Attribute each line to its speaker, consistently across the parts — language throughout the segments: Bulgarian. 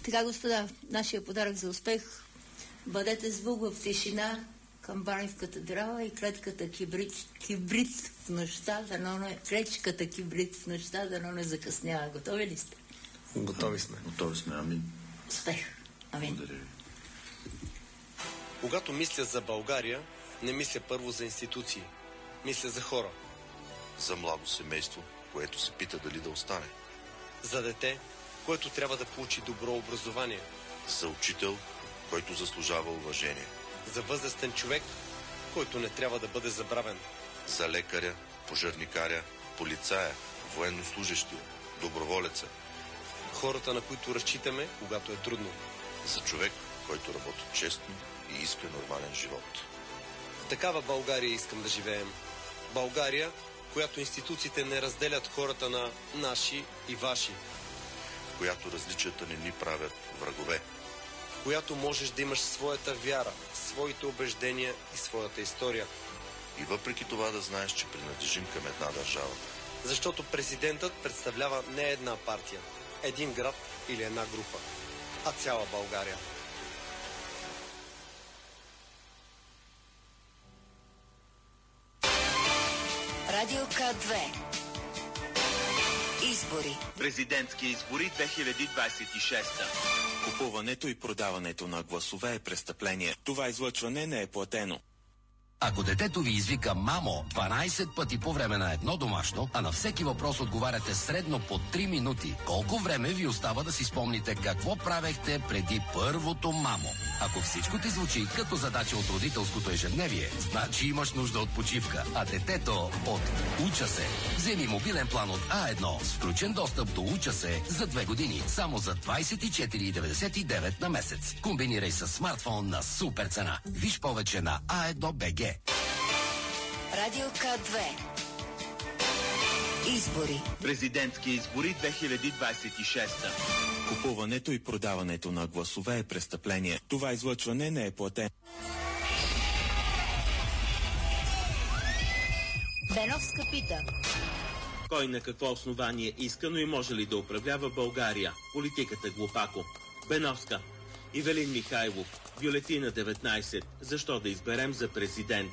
Speaker 1: Така, господа, нашия подарък за успех. Бъдете звук в тишина, камбани в катедрала и клетката кибрид в нощта, клечката кибрид в нощта, дано не закъснява. Готови ли сте?
Speaker 2: Готови сме.
Speaker 3: Готови сме, амин.
Speaker 1: Успех. Амин.
Speaker 3: Благодаря ви.
Speaker 2: Когато мисля за България, не мисля първо за институции. Мисля за хора.
Speaker 4: За младо семейство, което се пита дали да остане.
Speaker 2: За дете, което трябва да получи добро образование.
Speaker 4: За учител, който заслужава уважение.
Speaker 2: За възрастен човек, който не трябва да бъде забравен.
Speaker 4: За лекаря, пожарникаря, полицая, военнослужещия, доброволеца.
Speaker 2: Хората, на които разчитаме, когато е трудно.
Speaker 4: За човек, който работи честно и иска нормален живот.
Speaker 2: В такава България искам да живеем. България, която институциите не разделят хората на наши и ваши.
Speaker 4: В която различията не ни правят врагове.
Speaker 2: В която можеш да имаш своята вяра, своите убеждения и своята история.
Speaker 4: И въпреки това да знаеш, че принадлежим към една държава.
Speaker 2: Защото президентът представлява не една партия, един град или една група, а цяла България.
Speaker 5: Радио К2. Избори.
Speaker 6: Президентски избори 2026. Купуването и продаването на гласове е престъпление. Това излъчване не е платено.
Speaker 7: Ако детето ви извика «мамо» 12 пъти по време на едно домашно, а на всеки въпрос отговаряте средно по 3 минути, колко време ви остава да си спомните какво правехте преди първото «мамо»? Ако всичко ти звучи като задача от родителското ежедневие, значи имаш нужда от почивка, а детето от «Уча се». Вземи мобилен план от А1 с включен достъп до «Уча се» за 2 години, само за 24,99 на месец. Комбинирай с смартфон на супер цена. Виж повече на A1BG.
Speaker 5: Радио К2. Избори.
Speaker 6: Президентски избори 2026. Купуването и продаването на гласове е престъпление. Това излъчване не е платено.
Speaker 1: Беновска пита.
Speaker 6: Кой на какво основание иска, но и може ли да управлява България? Политиката глупако. Беновска. Ивелин Михайлов. Бюлетина 19. Защо да изберем за президент?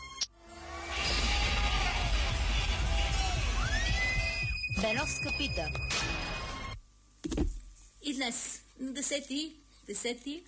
Speaker 1: Беновска пита. И днес, на 10,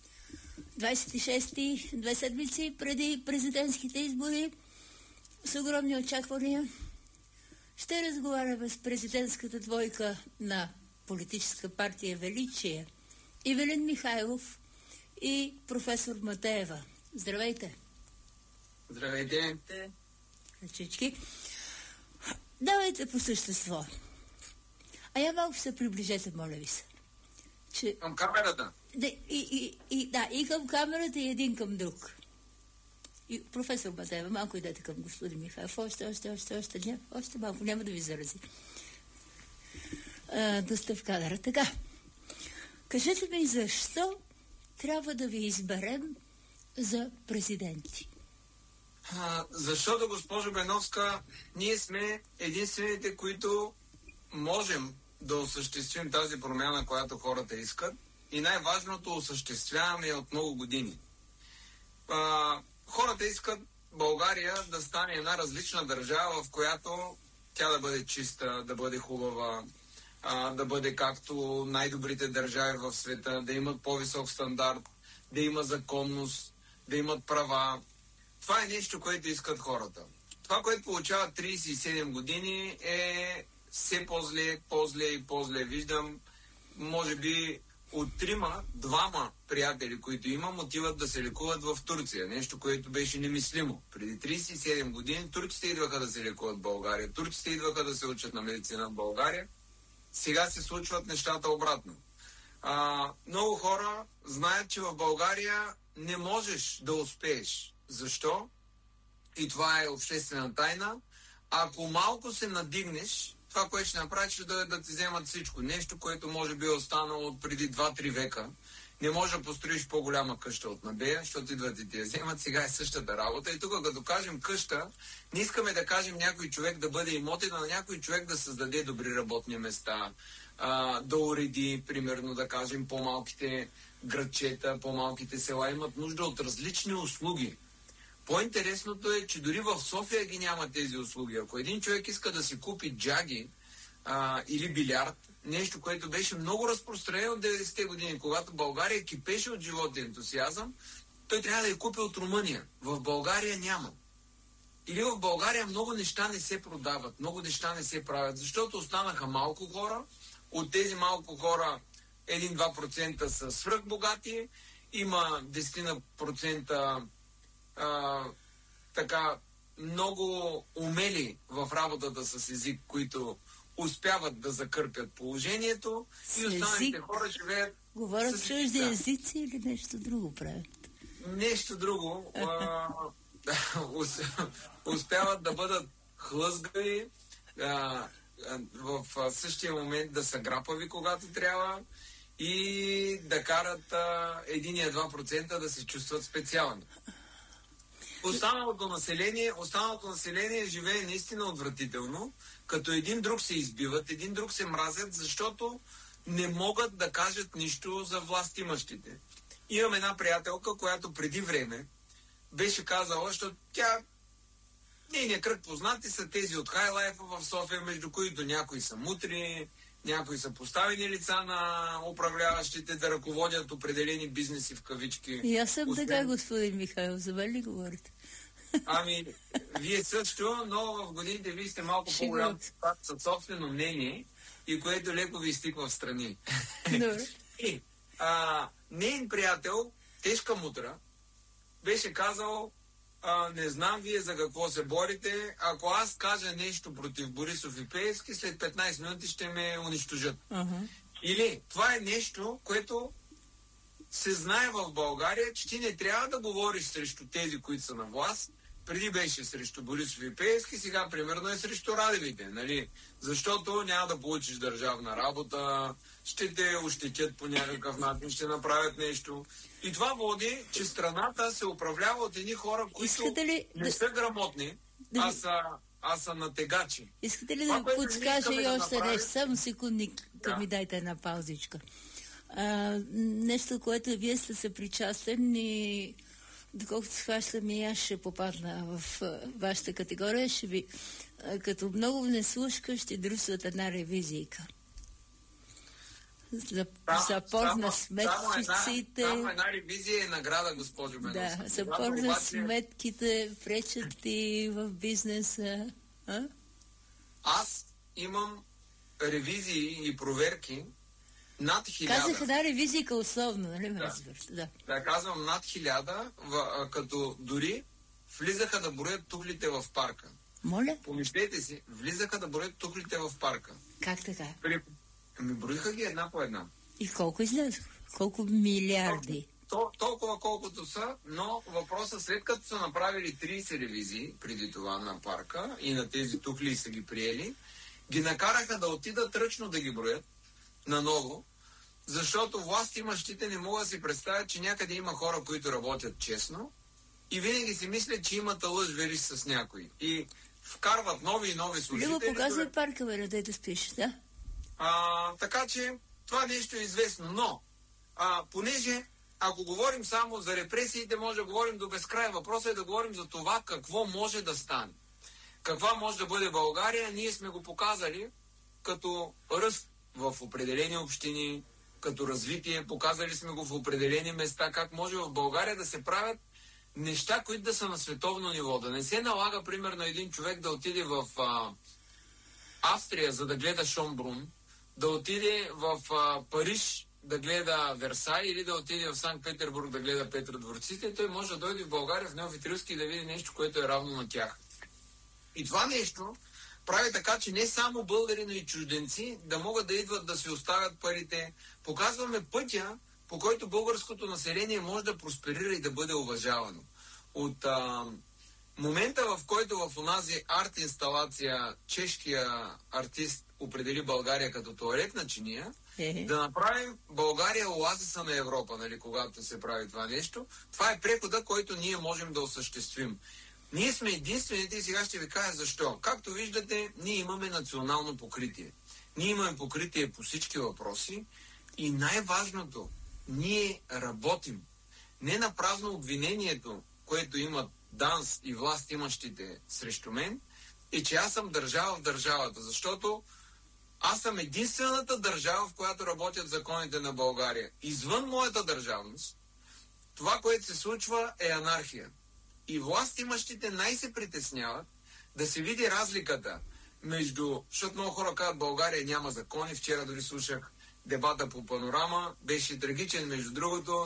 Speaker 1: 26, 2 седмици преди президентските избори, с огромни очаквания, ще разговаряме с президентската двойка на политическа партия Величие, Ивелин Михайлов и професор Матеева. Здравейте!
Speaker 8: Здравейте!
Speaker 1: Ръчички. Давайте по същество. А я малко се приближете, моля ви се. Че...
Speaker 8: Към камерата?
Speaker 1: И към камерата, и един към друг. И професор Матеева, малко идете към господин Михайлов. Още малко, няма да ви зарази. Да сте в кадъра. Така. Кажете ми, защо трябва да ви изберем за президенти?
Speaker 8: Защото, госпожо Беновска, ние сме единствените, които можем да осъществим тази промяна, която хората искат, и най-важното, осъществяваме от много години. Хората искат България да стане една различна държава, в която тя да бъде чиста, да бъде хубава, да бъде както най-добрите държави в света, да имат по-висок стандарт, да има законност, да имат права. Това е нещо, което искат хората. Това, което получават 37 години, е все по-зле. Виждам, може би от 2 приятели, които имам, отиват да се лекуват в Турция. Нещо, което беше немислимо. Преди 37 години турците идваха да се лекуват в България. Турците идваха да се учат на медицина в България. Сега се случват нещата обратно. Много хора знаят, че в България не можеш да успееш. Защо? И това е обществена тайна. Ако малко се надигнеш, това, което ще направиш, ще да ти вземат всичко. Нещо, което може би е останало от преди 2-3 века. Не може да построиш по-голяма къща от Набея, защото идват и ти я вземат. Сега е същата работа. И тук, като кажем къща, не искаме да кажем някой човек да бъде имот, и на някой човек да създаде добри работни места, да уреди, примерно да кажем, по-малките градчета, по-малките села имат нужда от различни услуги. По-интересното е, че дори в София ги няма тези услуги. Ако един човек иска да си купи джаги или билярд, нещо, което беше много разпространено от 90-те години, когато България кипеше от живот и ентусиазъм, той трябва да я купи от Румъния. В България няма. Или в България много неща не се продават, много неща не се правят, защото останаха малко хора. От тези малко хора 1-2% са свръхбогати, има 10% така много умели в работата с език, които успяват да закърпят положението и останалите хора живеят.
Speaker 1: Говорят чужди езици или нещо друго правят?
Speaker 8: Нещо друго. Успяват да бъдат хлъзгави, в същия момент да са грапави, когато трябва, и да карат 1-2% да се чувстват специални. Останалото население живее наистина отвратително, като един друг се избиват, един друг се мразят, защото не могат да кажат нищо за властимащите. Имам една приятелка, която преди време беше казала, защото нейният кръг познати са тези от Хайлайфа в София, между които някои са мутри, някои са поставени лица на управляващите да ръководят определени бизнеси в кавички.
Speaker 1: И аз съм така, господин Михайлов, за мен ли говорите?
Speaker 8: Ами, вие също, но в годините вие сте малко по-голям със собствено мнение и което леко ви изтиква в страни.
Speaker 1: Добре.
Speaker 8: И нейн приятел, тежка мутра, беше казал: не знам вие за какво се борите, ако аз кажа нещо против Борисов и Пеевски, след 15 минути ще ме унищожат. Или това е нещо, което се знае в България, че ти не трябва да говориш срещу тези, които са на власт. Преди беше срещу Борисов и Пеевски, сега примерно е срещу Радевите, нали? Защото няма да получиш държавна работа, ще те ощетят по някакъв начин, ще направят нещо. И това води, че страната се управлява от едни хора, които не са грамотни, а са натегачи.
Speaker 1: Искате ли да подскажа и още нещо? Само секундник, ми дайте една паузичка. Нещо, което вие сте съпричастен и доколкото схващам и аз ще попадна в вашата категория, ще ви, като много внеслушка, ще друсват една ревизийка. Запор на сметчиците.
Speaker 8: Само една ревизия е награда, госпожо Беновска.
Speaker 1: Да, запор на сметките, пречат и в бизнеса.
Speaker 8: Аз имам ревизии и проверки над 1000.
Speaker 1: Казах една ревизийка условно, нали ме разбираш?
Speaker 8: Да, казвам над 1000, като дори влизаха да броят тухлите в парка.
Speaker 1: Моля?
Speaker 8: Помислете си, влизаха да броят тухлите в парка.
Speaker 1: Как така?
Speaker 8: Броиха ги една по една.
Speaker 1: И колко излязоха? Колко милиарди?
Speaker 8: Толкова колкото са, но въпросът, след като са направили 30 ревизии преди това на парка и на тези тухли са ги приели, ги накараха да отидат ръчно да ги броят наново, защото властимащите не могат да си представят, че някъде има хора, които работят честно и винаги си мислят, че имат лъж вериш с някой. И вкарват нови и нови служители.
Speaker 1: Любо, показвай парка, бе, да те спиш, да?
Speaker 8: Така че това нещо е известно, но понеже ако говорим само за репресиите, може да говорим до безкрай. Въпросът е да говорим за това какво може да стане. Каква може да бъде България, ние сме го показали като ръст в определени общини, като развитие, показали сме го в определени места, как може в България да се правят неща, които да са на световно ниво. Да не се налага, примерно, един човек да отиде в Австрия, за да гледа Шонбрун, да отиде в Париж да гледа Версай или да отиде в Санкт-Петербург да гледа Петродворците, той може да дойде в България в Неофитрилски и да види нещо, което е равно на тях. И това нещо прави така, че не само българи, но и чужденци да могат да идват да си оставят парите. Показваме пътя, по който българското население може да просперира и да бъде уважавано. От момента, в който в онази арт-инсталация чешкия артист определи България като тоалетна чиния, да направим България оазиса на Европа, нали, когато се прави това нещо. Това е прехода, който ние можем да осъществим. Ние сме единствените и сега ще ви кажа защо. Както виждате, ние имаме национално покритие. Ние имаме покритие по всички въпроси и най-важното, ние работим. Не на празно обвинението, което имат ДАНС и власт имащите срещу мен, е, че аз съм държава в държавата, защото аз съм единствената държава, в която работят законите на България. Извън моята държавност, това, което се случва, е анархия. И власт имащите най-се притесняват да се види разликата между, защото много хора казват, България няма закони. Вчера дори слушах дебата по Панорама, беше трагичен, между другото.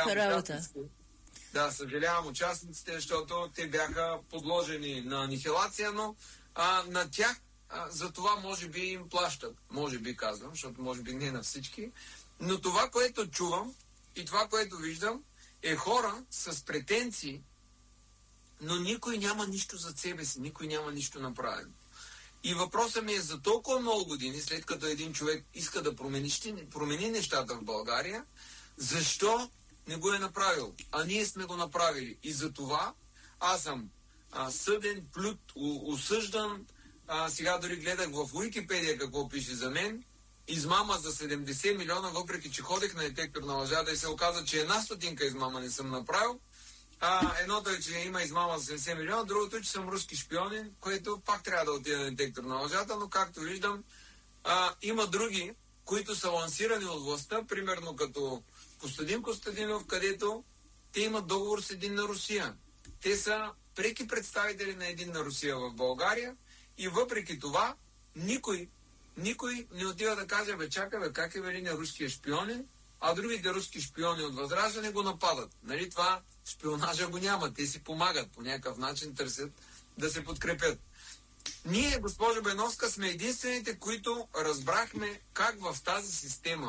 Speaker 8: Съжалявам участниците, защото те бяха подложени на анихилация, но на тях за това може би им плащат. Може би казвам, защото може би не на всички. Но това, което чувам и това, което виждам, е хора с претенции, но никой няма нищо за себе си, никой няма нищо направено. И въпросът ми е за толкова много години, след като един човек иска да промени нещата в България, защо не го е направил? А ние сме го направили. И за това аз съм съден, плют, осъждан. Сега дори гледах в Уикипедия какво пише за мен. Измама за 70 милиона, въпреки че ходех на детектор на лъжата и се оказа, че една стотинка измама не съм направил. Едното е, че има измама за 70 милиона, другото е, че съм руски шпионин, което пак трябва да отида на детектор на лъжата, но както виждам, има други, които са лансирани от властта, примерно като Костадин Костадинов, където те имат договор с Единна Русия. Те са преки представители на Единна Русия в България и въпреки това никой не отива да каже, чакай, как е Велиня руския шпионин, а другите руски шпиони от Възраждане го нападат. Нали, това шпионажа го няма. Те си помагат по някакъв начин, търсят да се подкрепят. Ние, госпожо Беновска, сме единствените, които разбрахме как в тази система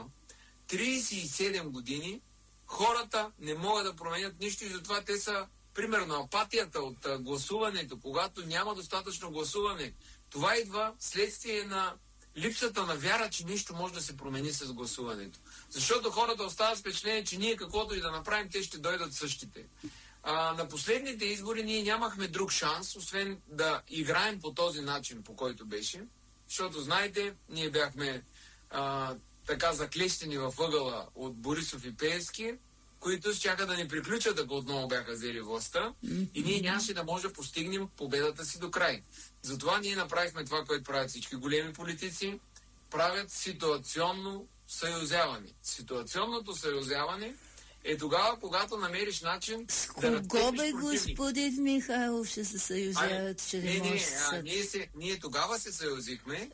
Speaker 8: 37 години хората не могат да променят нищо и затова те са, примерно, апатията от гласуването, когато няма достатъчно гласуване. Това идва следствие на липсата на вяра, че нищо може да се промени с гласуването. Защото хората остават с впечатление, че ние каквото и да направим, те ще дойдат същите. На последните избори ние нямахме друг шанс, освен да играем по този начин, по който беше. Защото, знаете, ние бяхме така заклещени във ъгъла от Борисов и Пеевски, които щяха да ни приключат, ако отново бяха взели властта, и ние нямаше да може да постигнем победата си до край. Затова ние направихме това, което правят всички големи политици, правят ситуационно съюзяване. Ситуационното съюзяване е тогава, когато намериш начин
Speaker 1: с кого бе господин Михайлов ще се съюзяват, че не може
Speaker 8: ние тогава се съюзихме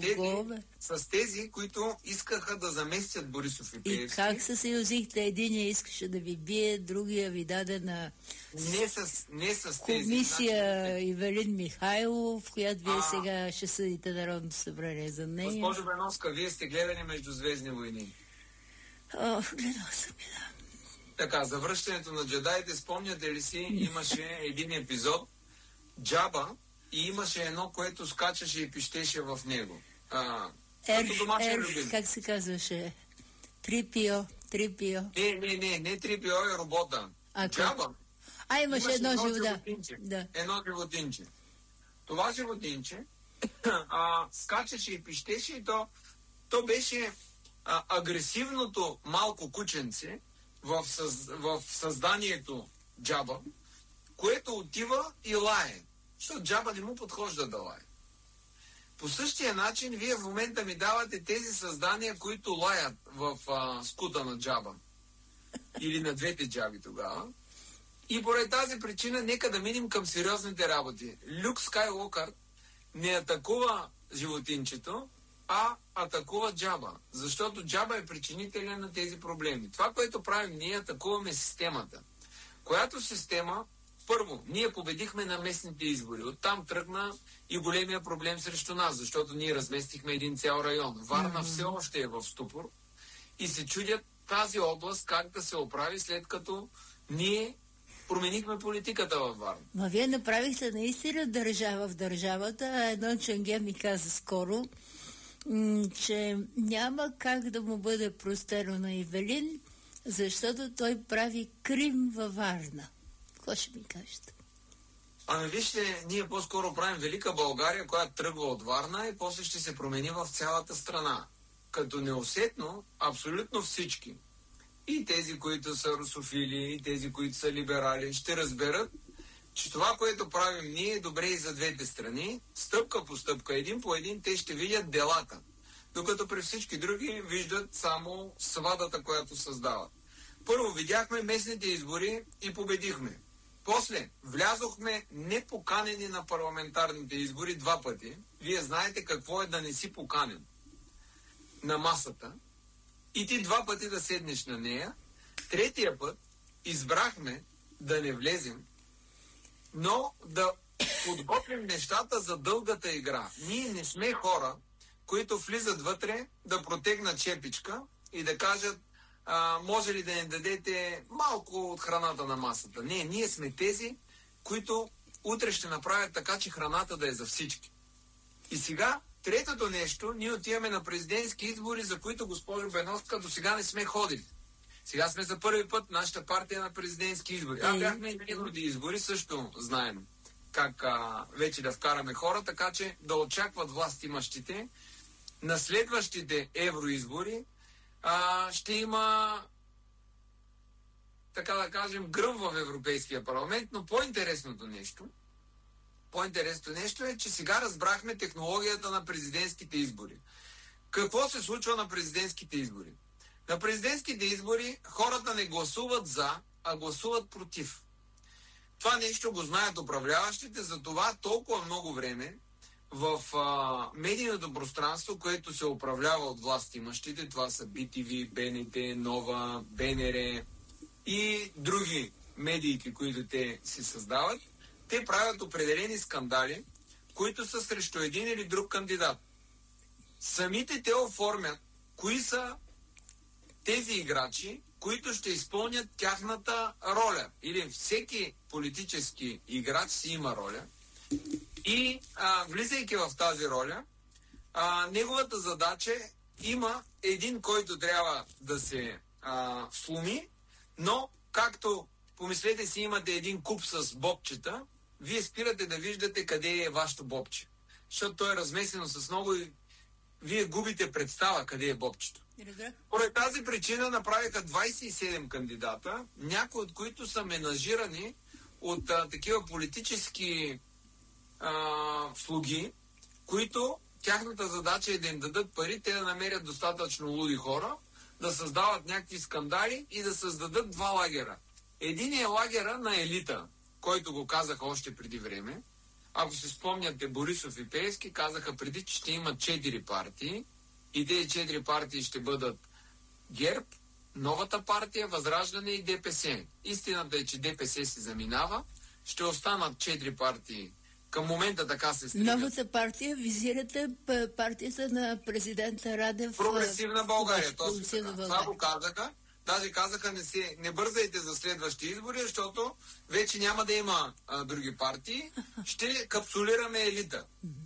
Speaker 8: с тези, които искаха да заместят Борисов и Пеевски.
Speaker 1: И как се съюзихте? Единия искаше да ви бие, другия ви даде на
Speaker 8: не с
Speaker 1: комисия значи, Ивелин Михайлов, която вие сега ще съдите Народното събрание за нея.
Speaker 8: Госпожо Беновска, вие сте гледали Междузвездни войни?
Speaker 1: Гледал съм, да.
Speaker 8: Така, за връщането на джедаите, спомняте ли си, имаше един епизод, Джаба, и имаше едно, което скачаше и пищеше в него. Като домашен любим.
Speaker 1: Как се казваше? Трипио.
Speaker 8: Не Трипио е робота. Джаба.
Speaker 1: Имаше едно животинче.
Speaker 8: Да. Едно животинче. Това животинче скачаше и пищеше и то беше агресивното малко кученце в създанието Джаба, което отива и лае. Защото Джаба не му подхожда да лае. По същия начин, вие в момента ми давате тези създания, които лаят в скута на Джаба. Или на двете джаби тогава. И поради тази причина, нека да минем към сериозните работи. Люк Скайуокър не атакува животинчето, а атакува Джаба. Защото Джаба е причинителен на тези проблеми. Това, което правим, ние атакуваме системата. Която система, първо, ние победихме на местните избори. Оттам тръгна и големия проблем срещу нас, защото ние разместихме един цял район. Варна все още е в ступор и се чудят тази област как да се оправи, след като ние променихме политиката във Варна.
Speaker 1: Ма вие направихте наистина държава в държавата. Едно чанге ми каза скоро, че няма как да му бъде простено на Ивелин, защото той прави Крим във Варна. Какво ще ми кажете?
Speaker 8: Ами вижте, ние по-скоро правим Велика България, която тръгва от Варна и после ще се промени в цялата страна. Като неусетно, абсолютно всички, и тези, които са русофили, и тези, които са либерали, ще разберат, че това, което правим ние, е добре и за двете страни. Стъпка по стъпка, един по един, те ще видят делата. Докато при всички други виждат само свадата, която създават. Първо видяхме местните избори и победихме. После влязохме непоканени на парламентарните избори 2 пъти. Вие знаете какво е да не си поканен на масата и ти 2 пъти да седнеш на нея. 3-тия път избрахме да не влезем, но да подготвим нещата за дългата игра. Ние не сме хора, които влизат вътре да протегнат чепичка и да кажат: може ли да не дадете малко от храната на масата? Не, ние сме тези, които утре ще направят така, че храната да е за всички. И сега, третото нещо, ние отиваме на президентски избори, за които, госпожо Беновска, до сега не сме ходили. Сега сме за първи път нашата партия на президентски избори. Бяхме и на евроди избори, също знаем как вече да вкараме хора, така че да очакват властимащите на следващите евроизбори ще има, така да кажем, гръм в Европейския парламент, но по-интересното нещо е, че сега разбрахме технологията на президентските избори. Какво се случва на президентските избори? На президентските избори хората не гласуват за, а гласуват против. Това нещо го знаят управляващите, затова толкова много време в медийното пространство, което се управлява от властимащите, това са BTV, БНТ, Нова, БНР и други медии, които те си създават, те правят определени скандали, които са срещу един или друг кандидат. Самите те оформят кои са тези играчи, които ще изпълнят тяхната роля. Или всеки политически играч си има роля. И влизайки в тази роля, неговата задача има един, който трябва да се сломи, но както помислете си, имате един куп с бобчета, вие спирате да виждате къде е вашето бобче. Защото то е размесено с много и вие губите представа къде е бобчето. Поради тази причина направиха 27 кандидата, някои от които са менажирани от такива политически слуги, които тяхната задача е да им дадат пари, те да намерят достатъчно луди хора, да създават някакви скандали и да създадат 2 лагера. Един е лагера на елита, който го казаха още преди време. Ако се спомняте, Борисов и Пеевски казаха преди, че ще имат 4 партии и тези 4 партии ще бъдат ГЕРБ, Новата партия, Възраждане и ДПС. Истината е, че ДПС се заминава, ще останат 4 партии. Към момента така се стигат.
Speaker 1: Новата партия, визирате партията на президента Радев.
Speaker 8: Прогресивна България, точно така. Това го казаха. Даже казаха, не бързайте за следващи избори, защото вече няма да има други партии. Ще капсулираме елита.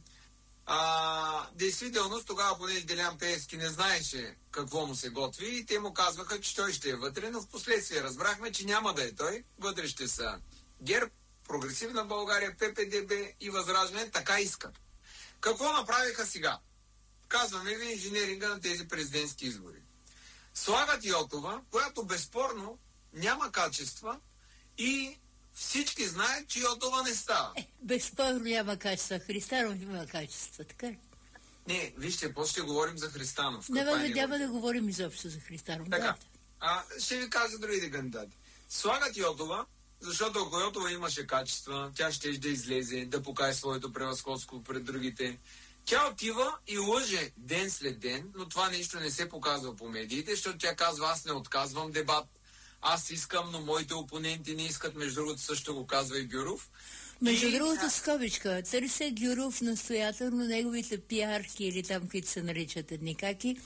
Speaker 8: Действително, тогава, понеже Делян Пеевски не знаеше какво му се готви, и те му казваха, че той ще е вътре, но в последствие разбрахме, че няма да е той. Вътре ще са ГЕРБ, Прогресивна България, ППДБ и Възраждане, така искат. Какво направиха сега? Казваме ви инженеринга на тези президентски избори. Слагат Йотова, която безспорно няма качества и всички знаят, че Йотова не става.
Speaker 1: Безспорно няма качества. Христанов има качества, така ли?
Speaker 8: Не, вижте, после ще говорим за Христанов.
Speaker 1: Няма да говорим изобщо за Христанов.
Speaker 8: Така, ще ви кажа другите кандидати. Слагат Йотова, защото ако Йотова имаше качества, тя ще да излезе, да покаже своето превъзходство пред другите. Тя отива и лъже ден след ден, но това нещо не се показва по медиите, защото тя казва: аз не отказвам дебат, аз искам, но моите опоненти не искат. Между другото също го казва и Гюров.
Speaker 1: Между другото, скобичка, търся Гюров настоятелно, неговите пиарки или там, които се наричат едникаки,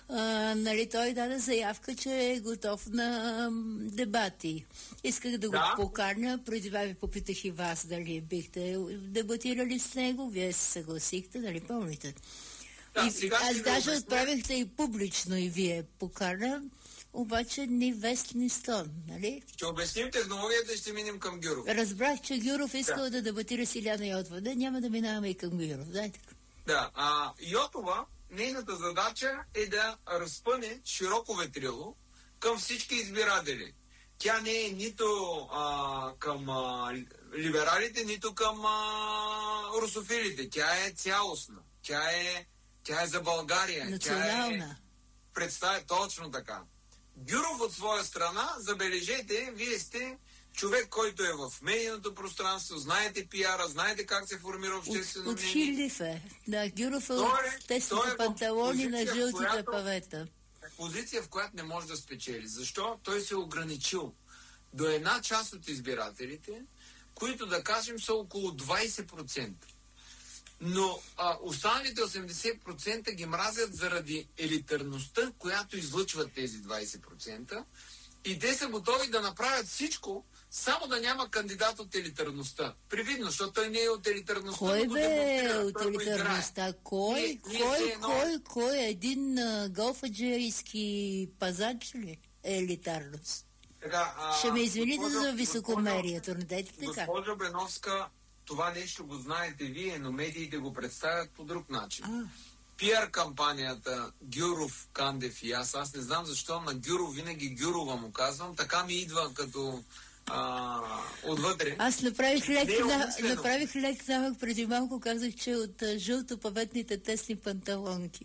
Speaker 1: той даде заявка, че е готов на дебати. Исках да го поканя, преди това ви попитах и вас дали бихте дебатирали с него, вие се съгласихте, дали помните. Аз даже отправихте и публично и вие покана, обаче ни вест, ни стон, нали?
Speaker 8: Ще обясним технологията и ще минем към Гюров.
Speaker 1: Разбрах, че Гюров искал да дебатира с Иляна Йотова. Не, няма да минаваме и към Гюров. Дайте.
Speaker 8: Да, Йотова, нейната задача е да разпъне широко ветрило към всички избиратели. Тя не е нито към либералите, нито към русофилите. Тя е цялостна. Тя е за България.
Speaker 1: Национална.
Speaker 8: Представя точно така. Гюров от своя страна, забележете, вие сте човек, който е в медийното пространство, знаете пиара, знаете как се формира обществено мнение.
Speaker 1: Отхилив е. Да, Гюров е от тесните панталони на жълтите павета.
Speaker 8: Позиция, в която не може да спечели. Защо? Той се е ограничил до една част от избирателите, които, да кажем, са около 20%. Но останалите 80% ги мразят заради елитарността, която излъчват тези 20%. И те са готови да направят всичко, само да няма кандидат от елитарността. Привидно, защото той не е от елитарността.
Speaker 1: Кой бе от елитарността? Кой е един голфаджийски пазач ли е елитарност? Ще ме извините за високомерието, не дайте така.
Speaker 8: Госпожо Беновска, това нещо го знаете вие, но медиите го представят по друг начин. Пиар кампанията Гюров, Кандев и аз не знам защо на Гюров винаги Гюрова му казвам, така ми идва като отвътре.
Speaker 1: Аз направих лек намък преди малко, казах, че от жълтопаветните тесни панталонки.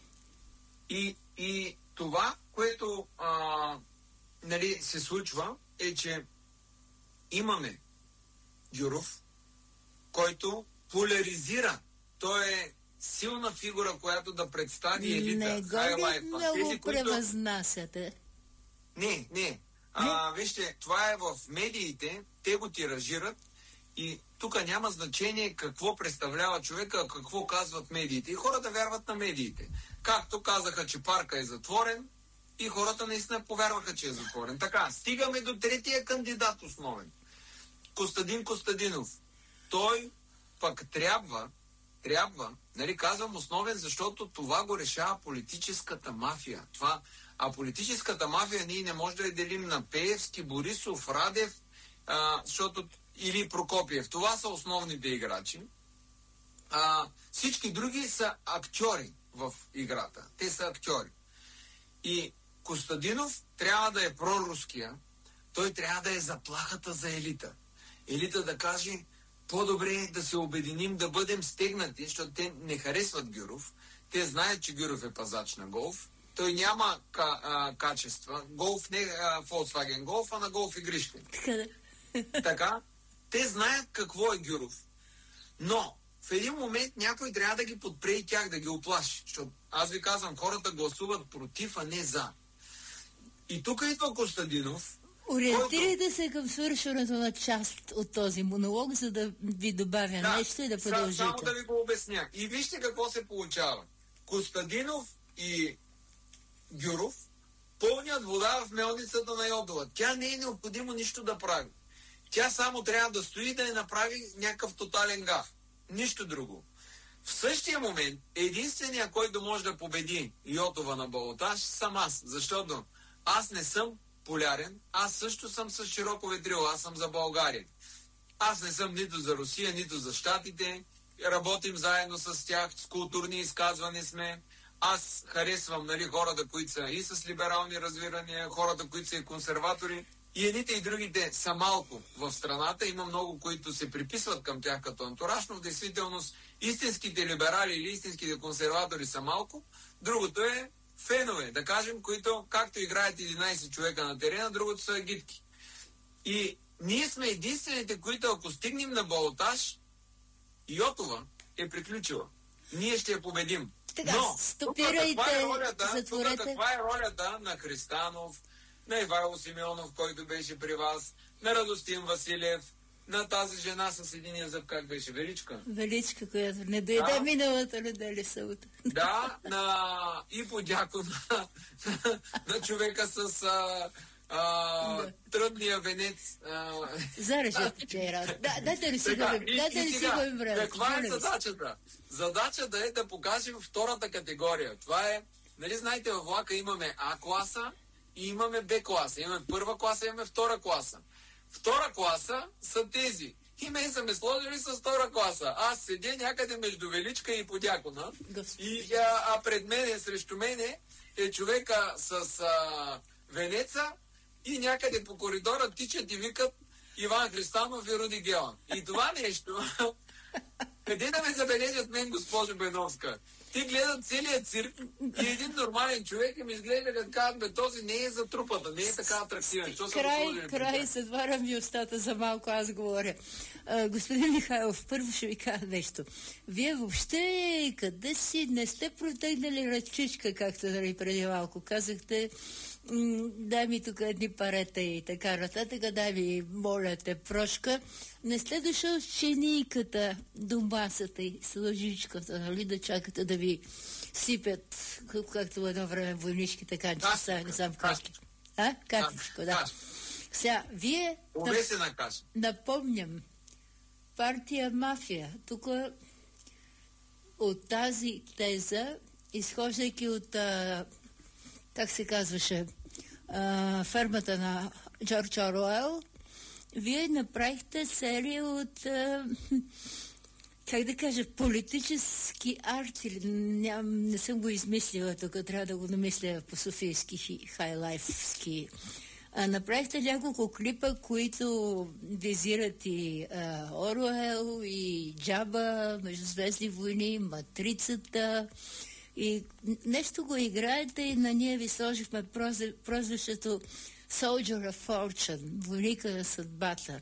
Speaker 8: И това, което се случва, е, че имаме Гюров, който поляризира. Той е силна фигура, която да представи елита.
Speaker 1: Не го много превъзнасяте.
Speaker 8: Не. Вижте, това е в медиите, те го тиражират и тук няма значение какво представлява човека, а какво казват медиите. И хората вярват на медиите. Както казаха, че парка е затворен, и хората наистина повярваха, че е затворен. Така, стигаме до третия кандидат основен. Костадин Костадинов. Той пък трябва, казвам основен, защото това го решава политическата мафия. А политическата мафия ние не може да я делим на Пеевски, Борисов, Радев, или Прокопиев. Това са основните играчи. Всички други са актьори в играта. Те са актьори. И Костадинов трябва да е проруския. Той трябва да е заплахата за елита. Елита да каже, по-добре е да се обединим, да бъдем стегнати, защото те не харесват Гюров. Те знаят, че Гюров е пазач на голф. Той няма качества. Голф не Volkswagen Golf, а на голф игрища. Така, те знаят какво е Гюров. Но в един момент някой трябва да ги подпре и тях, да ги оплаши. Защото аз ви казвам, хората гласуват против, а не за. И тук идва Костадинов.
Speaker 1: Ориентирайте се към свършването на част от този монолог, за да ви добавя нещо и да продължите.
Speaker 8: Само да ви го обясня. И вижте какво се получава. Костадинов и Гюров пълнят вода в мелницата на Йотова. Тя не е необходимо нищо да прави. Тя само трябва да стои да я направи някакъв тотален гаф. Нищо друго. В същия момент единственият, който може да победи Йотова на балотаж, съм аз. Защото аз не съм полярен, аз също съм с широко ветрило, аз съм за България. Аз не съм нито за Русия, нито за Щатите. Работим заедно с тях, с културни изказвания сме. Аз харесвам хората, които са и с либерални разбирания, хората, които са и консерватори. И едните и другите са малко в страната. Има много, които се приписват към тях като антураж, но в действителност истинските либерали или истинските консерватори са малко. Другото е фенове, да кажем, които както играят 11 човека на терена, другото са агитки. И ние сме единствените, които ако стигнем на балотаж, Йотова е приключила. Ние ще я победим.
Speaker 1: Така,
Speaker 8: но
Speaker 1: стопирайте,
Speaker 8: каква е ролята на Христанов, на Ивайло Симеонов, който беше при вас, на Радостин Василев, на тази жена с единия зъб, как беше? Величка,
Speaker 1: която не дойде миналата неделя събота.
Speaker 8: Да, и подяко на човека с тръдния венец.
Speaker 1: Зарежете, Джейран. Дайте ли си губим време?
Speaker 8: Каква е задачата? Задачата е да покажем втората категория. Това е, нали знаете, във влака имаме А класа и имаме Б класа. Имаме първа класа, имаме втора класа. Втора класа са тези. И мен са ме сложили с втора класа. Аз седя някъде между Величка и Подякона. А пред мене, срещу мене е човека с венеца и някъде по коридора тичат и викат Иван Христанов и Руди Гелан. И това нещо, къде да ме забележат мен, госпожо Беновска? Ти гледат целият цирк и един нормален човек и ми изглежда като казват, бе, този не е за трупата, не е така атрактивен.
Speaker 1: Край, затварям ви устата за малко, аз говоря. Господин Михайлов, първо ще ви кажа нещо. Вие въобще къде си не сте протегнали ръчичка, както нали преди малко казахте, дай ми тук едни парета и така нататък, дай ми, моля те, прошка. Не сте дошъл с чинийката до масата и с лъжичката, нали, да чакате да ви сипят, както едно време войнишките канчета, не знам кашки. Кашичко, да. Сега, вие... Напомням, партия Мафия, тук от тази теза, изхождайки от, как се казваше, фермата на Джордж Оруел, вие направихте серия от, как да кажа, политически арти. Не съм го измислила, тук трябва да го намисля по софийски, хайлайфски. Направихте няколко клипа, които визират и Оруел, и Джаба, Междузвездни войни, Матрицата. И нещо го играете и на ние ви сложихме прозвището Soldier of Fortune, войника на съдбата.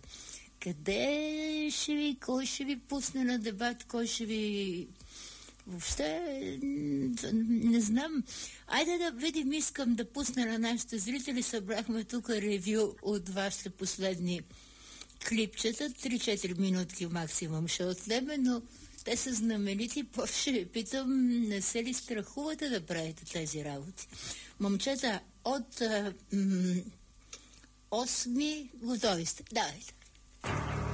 Speaker 1: Кой ще ви пусне на дебат, кой ще ви... Въобще, не знам. Айде да видим, искам да пусна на нашите зрители. Събрахме тук ревю от вашите последни клипчета. 3-4 минутки максимум ще отнеме, но те са знаменити. После ще ви питам, не се ли страхувате да правите тези работи? Момчета, от 8 готови сте. Давайте.